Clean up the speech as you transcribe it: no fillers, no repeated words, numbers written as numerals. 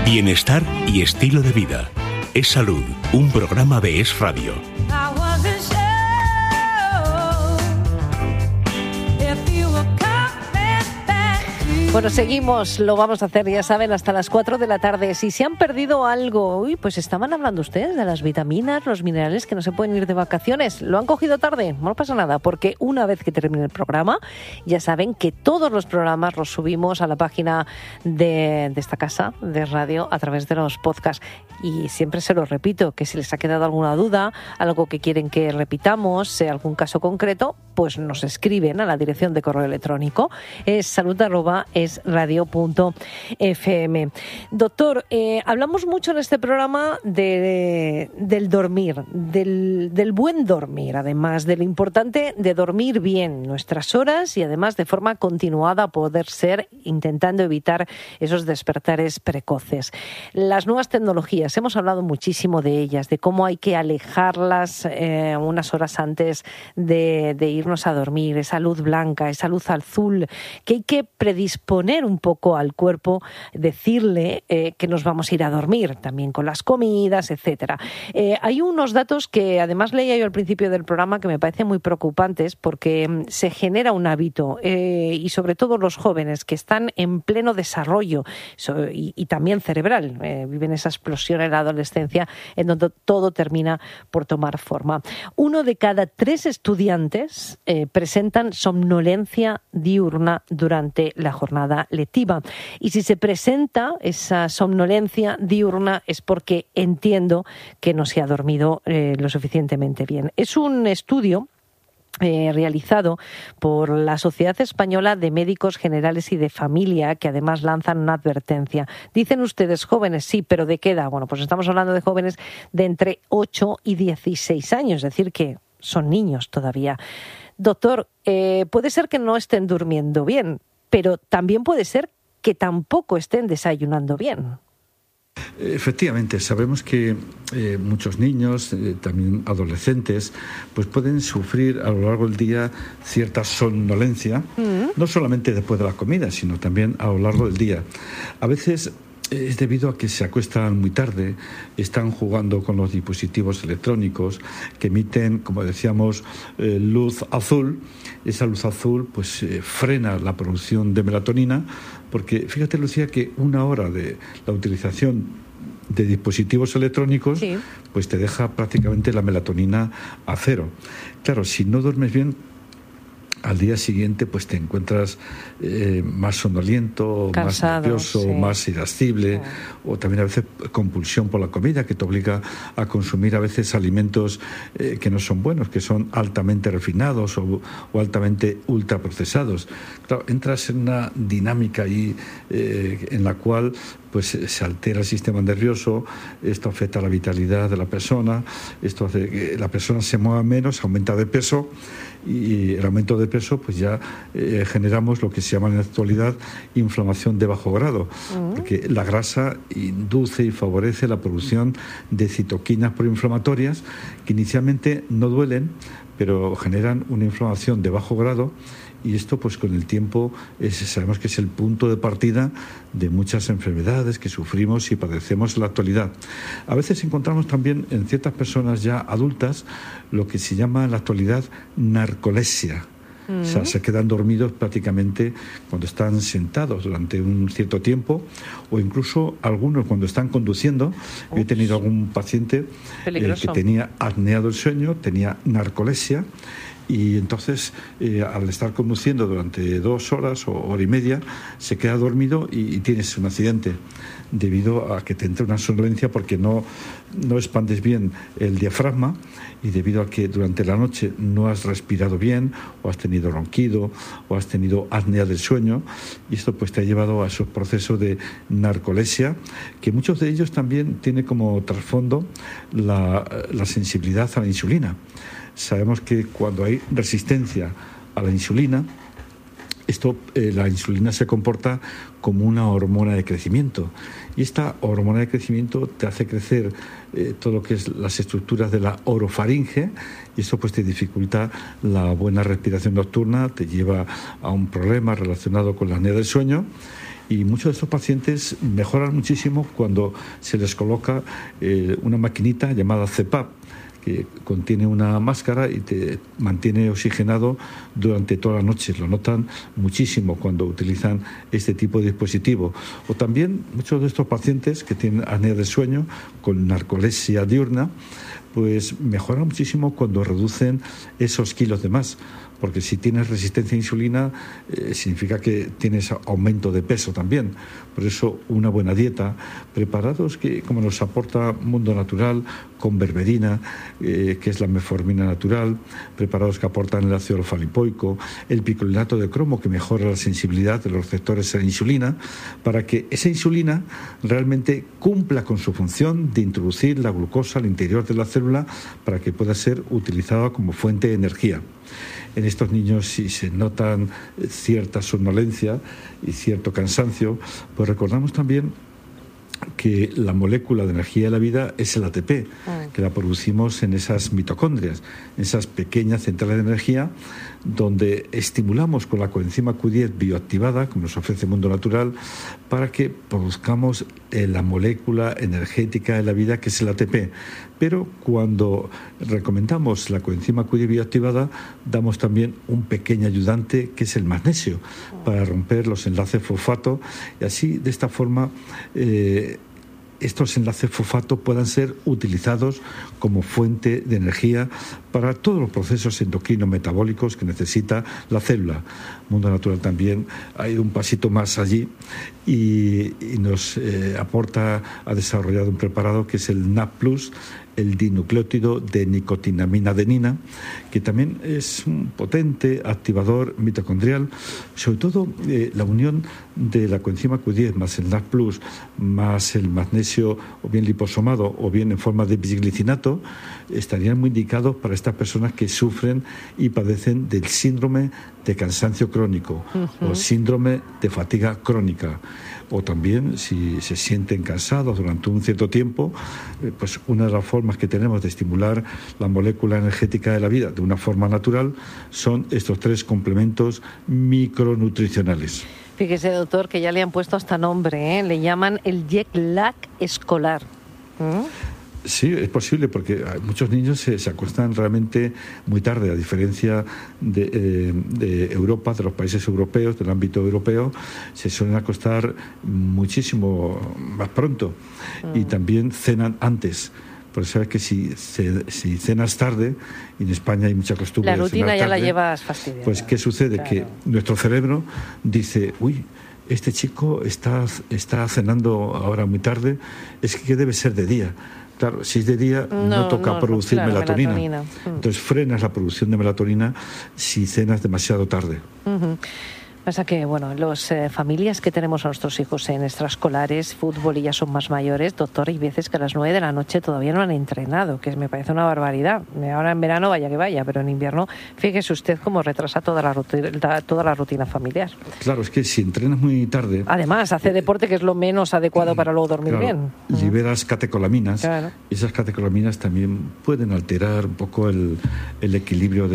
Bienestar y estilo de vida. Es Salud, un programa de Es Radio. Bueno, seguimos, lo vamos a hacer, ya saben, hasta las 4 de la tarde. Si se han perdido algo, pues estaban hablando ustedes de las vitaminas, los minerales que no se pueden ir de vacaciones. ¿Lo han cogido tarde? No pasa nada, porque una vez que termine el programa, ya saben que todos los programas los subimos a la página de esta casa de radio a través de los podcasts. Y siempre se lo repito, que si les ha quedado alguna duda, algo que quieren que repitamos, algún caso concreto, pues nos escriben a la dirección de correo electrónico. Es salud@esradio.fm. Doctor, hablamos mucho en este programa del dormir, del buen dormir, además de lo importante de dormir bien nuestras horas y además de forma continuada poder ser, intentando evitar esos despertares precoces. Las nuevas tecnologías, hemos hablado muchísimo de ellas, de cómo hay que alejarlas unas horas antes de irnos a dormir, esa luz blanca, esa luz azul, que hay que predisponer un poco al cuerpo, decirle que nos vamos a ir a dormir, también con las comidas, etcétera. Hay unos datos que además leía yo al principio del programa que me parecen muy preocupantes porque se genera un hábito y sobre todo los jóvenes que están en pleno desarrollo y también cerebral, viven esa explosión en la adolescencia en donde todo termina por tomar forma. 1 de cada 3 estudiantes presentan somnolencia diurna durante la jornada lectiva. Y si se presenta esa somnolencia diurna es porque entiendo que no se ha dormido lo suficientemente bien. Es un estudio realizado por la Sociedad Española de Médicos Generales y de Familia, que además lanzan una advertencia. Dicen ustedes jóvenes, sí, pero ¿de qué edad? Bueno, pues estamos hablando de jóvenes de entre 8 y 16 años, es decir, que son niños todavía. Doctor, puede ser que no estén durmiendo bien, pero también puede ser que tampoco estén desayunando bien. Efectivamente, sabemos que muchos niños, también adolescentes, pues pueden sufrir a lo largo del día cierta somnolencia, no solamente después de la comida, sino también a lo largo del día. A veces es debido a que se acuestan muy tarde, están jugando con los dispositivos electrónicos que emiten, como decíamos, luz azul. Esa luz azul pues frena la producción de melatonina, porque fíjate, Lucía, que 1 hora de la utilización de dispositivos electrónicos pues te deja prácticamente la melatonina a cero. Claro, si no duermes bien, al día siguiente pues te encuentras más somnoliento, cansado, más nervioso, más irascible, o también a veces compulsión por la comida, que te obliga a consumir a veces alimentos que no son buenos, que son altamente refinados o altamente ultraprocesados. Claro, entras en una dinámica ahí en la cual pues se altera el sistema nervioso, esto afecta a la vitalidad de la persona, esto hace que la persona se mueva menos, aumenta de peso, y el aumento de peso pues ya generamos lo que se llama en la actualidad inflamación de bajo grado, porque la grasa induce y favorece la producción de citoquinas proinflamatorias que inicialmente no duelen, pero generan una inflamación de bajo grado. Y esto, pues con el tiempo, sabemos que es el punto de partida de muchas enfermedades que sufrimos y padecemos en la actualidad. A veces encontramos también en ciertas personas ya adultas lo que se llama en la actualidad narcolepsia. O sea, se quedan dormidos prácticamente cuando están sentados durante un cierto tiempo, o incluso algunos cuando están conduciendo. Yo he tenido algún paciente que tenía apnea del sueño, tenía narcolepsia, y entonces al estar conduciendo durante 2 horas o hora y media se queda dormido y tienes un accidente debido a que te entra una somnolencia porque no expandes bien el diafragma, y debido a que durante la noche no has respirado bien, o has tenido ronquido, o has tenido apnea del sueño, y esto pues te ha llevado a esos procesos de narcolepsia, que muchos de ellos también tienen como trasfondo la sensibilidad a la insulina. Sabemos que cuando hay resistencia a la insulina, la insulina se comporta como una hormona de crecimiento, y esta hormona de crecimiento te hace crecer todo lo que es las estructuras de la orofaringe, y eso pues te dificulta la buena respiración nocturna, te lleva a un problema relacionado con la apnea del sueño. Y muchos de estos pacientes mejoran muchísimo cuando se les coloca una maquinita llamada CPAP, que contiene una máscara y te mantiene oxigenado durante toda la noche. Lo notan muchísimo cuando utilizan este tipo de dispositivo. O también muchos de estos pacientes que tienen apnea de sueño con narcolepsia diurna, pues mejoran muchísimo cuando reducen esos kilos de más. Porque si tienes resistencia a insulina, significa que tienes aumento de peso también. Por eso, una buena dieta, preparados que, como nos aporta Mundo Natural, con berberina, que es la metformina natural, preparados que aportan el ácido alfa-lipoico, el picolinato de cromo, que mejora la sensibilidad de los receptores a la insulina, para que esa insulina realmente cumpla con su función de introducir la glucosa al interior de la célula para que pueda ser utilizada como fuente de energía. En estos niños, si se notan cierta somnolencia y cierto cansancio, pues recordamos también que la molécula de energía de la vida es el ATP, que la producimos en esas mitocondrias, en esas pequeñas centrales de energía, donde estimulamos con la coenzima Q10 bioactivada, como nos ofrece Mundo Natural, para que produzcamos la molécula energética de la vida, que es el ATP. Pero cuando recomendamos la coenzima Q10 bioactivada, damos también un pequeño ayudante, que es el magnesio, para romper los enlaces fosfato, y así, de esta forma, estos enlaces fosfato puedan ser utilizados como fuente de energía para todos los procesos endocrinos metabólicos que necesita la célula. Mundo Natural también ha ido un pasito más allí y nos ha desarrollado un preparado que es el NAP+, el dinucleótido de nicotinamina adenina, que también es un potente activador mitocondrial. Sobre todo la unión de la coenzima Q10 más el NAC+, más el magnesio, o bien liposomado o bien en forma de bisglicinato, estarían muy indicados para estas personas que sufren y padecen del síndrome de cansancio crónico o síndrome de fatiga crónica. O también, si se sienten cansados durante un cierto tiempo, pues una de las formas que tenemos de estimular la molécula energética de la vida de una forma natural son estos 3 complementos micronutricionales. Fíjese, doctor, que ya le han puesto hasta nombre, le llaman el jet lag escolar. Sí, es posible, porque muchos niños se acuestan realmente muy tarde, a diferencia de Europa, de los países europeos, del ámbito europeo, se suelen acostar muchísimo más pronto y también cenan antes. Porque sabes que si cenas tarde, y en España hay mucha costumbre de cenar tarde, la rutina ya la llevas fastidiada. Pues ¿qué sucede? Claro. Que nuestro cerebro dice, uy, este chico está cenando ahora muy tarde, es que debe ser de día. Claro, si es de día no toca producir melatonina. Entonces frenas la producción de melatonina si cenas demasiado tarde. Pasa que, bueno, las familias que tenemos a nuestros hijos en extraescolares, fútbol, y ya son más mayores, doctor, hay veces que a las 9 de la noche todavía no han entrenado, que me parece una barbaridad. Ahora en verano vaya que vaya, pero en invierno, fíjese usted cómo retrasa toda la rutina familiar. Claro, es que si entrenas muy tarde... Además, hace deporte, que es lo menos adecuado para luego dormir bien. Liberas catecolaminas. Claro. Esas catecolaminas también pueden alterar un poco el equilibrio